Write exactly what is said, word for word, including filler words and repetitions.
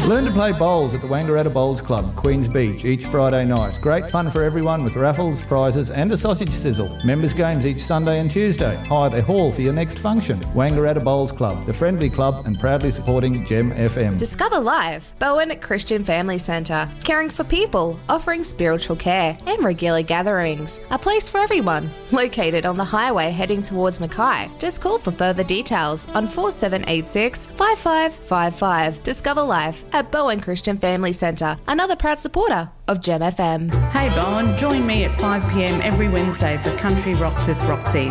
Learn to play bowls at the Wangaratta Bowls Club, Queens Beach, each Friday night. Great fun for everyone with raffles, prizes and a sausage sizzle. Members' games each Sunday and Tuesday. Hire their hall for your next function. Wangaratta Bowls Club, the friendly club and proudly supporting Gem F M. Discover Live, Bowen Christian Family Centre, caring for people, offering spiritual care and regular gatherings. A place for everyone. Located on the highway heading towards Mackay. Just call for further details on four seven eight six, five five five five. Discover Life at Bowen Christian Family Centre, another proud supporter of Gem F M. Hey Bowen, join me at five p m every Wednesday for Country Rocks with Roxy.